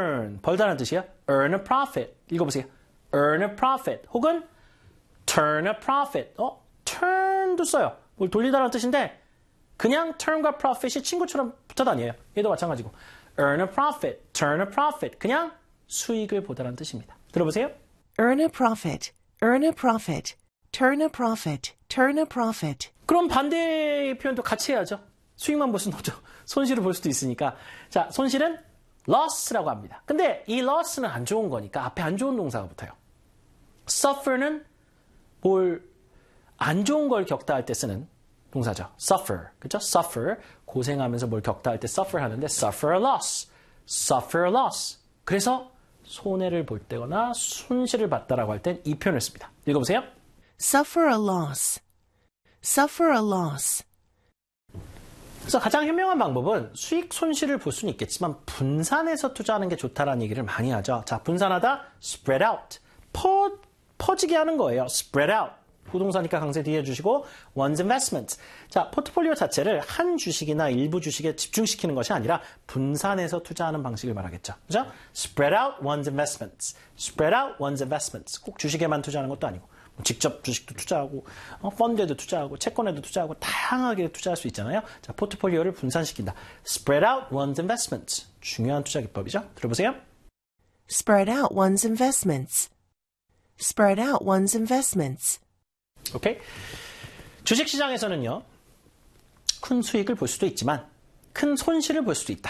earn, 벌다는 뜻이에요. earn a profit. 읽어보세요. earn a profit. 혹은 turn a profit. turn도 써요. 뭘 돌리다라는 뜻인데 그냥 turn과 profit이 친구처럼 붙어 다녀요. 얘도 마찬가지고. earn a profit, turn a profit. 그냥 수익을 보다라는 뜻입니다. 들어보세요. Earn a profit, earn a profit, turn a profit, turn a profit. 그럼 반대의 표현도 같이 해야죠. 수익만 볼 수는 없죠. 손실을 볼 수도 있으니까. 자, 손실은 loss라고 합니다. 근데 이 loss는 안 좋은 거니까 앞에 안 좋은 동사가 붙어요. suffer는 안 좋은 걸 겪다 할 때 쓰는 동사죠. suffer. 그죠? suffer. 고생하면서 뭘 겪다 할 때 suffer 하는데 suffer a loss. suffer a loss. 그래서 손해를 볼 때거나 손실을 봤다라고 할 땐 이 표현을 씁니다. 읽어보세요. Suffer a loss. Suffer a loss. 그래서 가장 현명한 방법은 수익 손실을 볼 수는 있겠지만 분산해서 투자하는 게 좋다라는 얘기를 많이 하죠. 자, 분산하다 spread out. 퍼지게 하는 거예요. spread out. 부동사니까 강세 뒤에 주시고 one's investment. 자, 포트폴리오 자체를 한 주식이나 일부 주식에 집중시키는 것이 아니라 분산해서 투자하는 방식을 말하겠죠. 그죠? spread out one's investments. spread out one's investments. 꼭 주식에만 투자하는 것도 아니고 직접 주식도 투자하고 펀드에도 투자하고 채권에도 투자하고 다양하게 투자할 수 있잖아요. 자, 포트폴리오를 분산시킨다. spread out one's investments. 중요한 투자 기법이죠. 들어보세요. Spread out one's investments. Spread out one's investments. 오케이? 주식시장에서는요. 큰 수익을 볼 수도 있지만 큰 손실을 볼 수도 있다.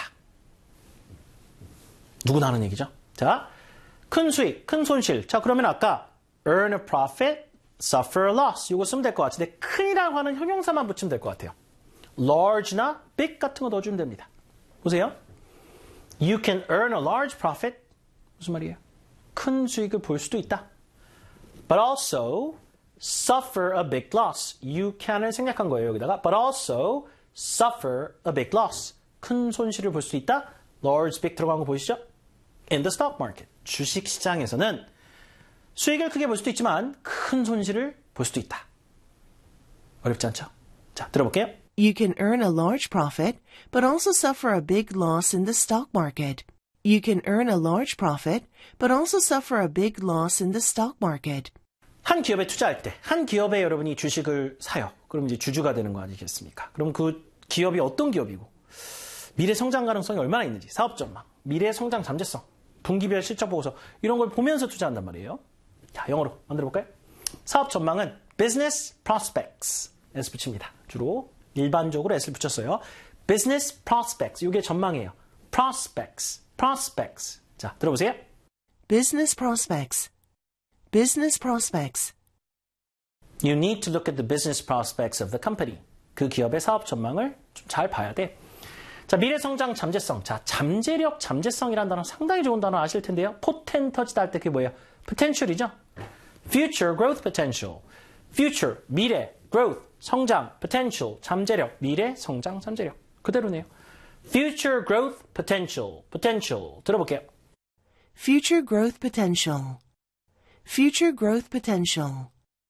누구나 하는 얘기죠. 자, 큰 수익, 큰 손실. 자, 그러면 아까 earn a profit, suffer a loss. 이거 쓰면 될 것 같은데 큰이라고 하는 형용사만 붙이면 될 것 같아요. large나 big 같은 거 넣어주면 됩니다. 보세요. You can earn a large profit. 무슨 말이에요? 큰 수익을 볼 수도 있다. But also suffer a big loss. You can을 생략한 거예요, 여기다가. But also suffer a big loss. 큰 손실을 볼 수 있다. large, big 들어간 거 보이시죠? In the stock market. 주식시장에서는 수익을 크게 볼 수도 있지만 큰 손실을 볼 수도 있다. 어렵지 않죠? 자, 들어볼게요. You can earn a large profit, but also suffer a big loss in the stock market. You can earn a large profit, but also suffer a big loss in the stock market. 한 기업에 투자할 때, 한 기업에 여러분이 주식을 사요. 그럼 이제 주주가 되는 거 아니겠습니까? 그럼 그 기업이 어떤 기업이고, 미래 성장 가능성이 얼마나 있는지, 사업 전망, 미래 성장 잠재성, 분기별 실적 보고서, 이런 걸 보면서 투자한단 말이에요. 자, 영어로 만들어 볼까요? 사업 전망은 business prospects S 붙입니다. 주로 일반적으로 S를 붙였어요. business prospects. 이게 전망이에요. prospects. 자, 들어보세요. Business prospects. Business prospects. You need to look at the business prospects of the company. 그 기업의 사업 전망을 좀 잘 봐야 돼. 자, 미래 성장 잠재성. 자, 잠재력, 잠재성이라는 단어 상당히 좋은 단어 아실 텐데요. 포텐터지다 할 때 그게 뭐예요? potential이죠. future growth potential. future, 미래, growth, 성장, potential, 잠재력, 미래, 성장, 잠재력. 그대로네요. future growth potential. 들어볼게요. Future growth potential. Future growth potential.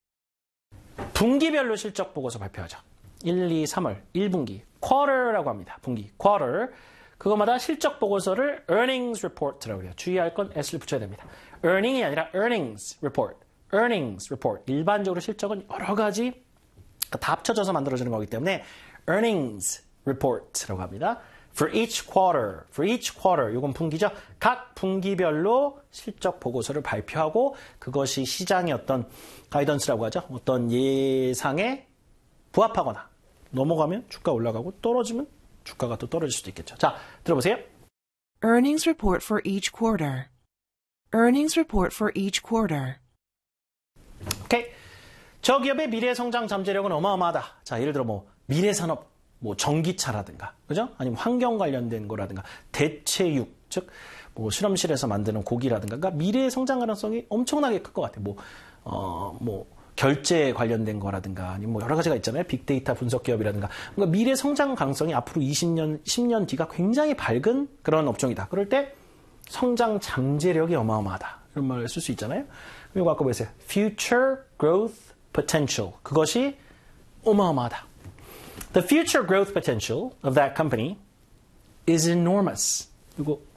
분기별로 실적 보고서 발표하죠. 1, 2, 3월, 1분기, quarter라고 합니다. 분기, quarter. 그거마다 실적 보고서를 earnings report라고 해요. 주의할 건 S를 붙여야 됩니다. earning이 아니라 earnings report. 일반적으로 실적은 여러 가지 다 합쳐져서 만들어지는 거기 때문에 earnings report라고 합니다. For each quarter, 이건 분기죠. 각 분기별로 실적 보고서를 발표하고 그것이 시장의 어떤 가이던스라고 하죠. 어떤 예상에 부합하거나 넘어가면 주가 올라가고 떨어지면 주가가 또 떨어질 수도 있겠죠. 자, 들어보세요. Earnings report for each quarter. Earnings report for each quarter. 오케이. 저 기업의 미래 성장 잠재력은 어마어마하다. 자, 예를 들어 뭐 미래 산업, 뭐 전기차라든가, 그죠? 아니면 환경 관련된 거라든가, 대체육, 즉 뭐 실험실에서 만드는 고기라든가, 그러니까 미래의 성장 가능성이 엄청나게 클 것 같아요. 뭐 결제 관련된 거라든가, 아니면 뭐 여러 가지가 있잖아요. 빅데이터 분석 기업이라든가. 그러니까 미래 성장 가능성이 앞으로 20년, 10년 뒤가 굉장히 밝은 그런 업종이다. 그럴 때 성장 잠재력이 어마어마하다. 이런 말을 쓸 수 있잖아요. 이거 아까 보세요. Future growth potential. 그것이 어마어마하다. The future growth potential of that company is enormous. 이거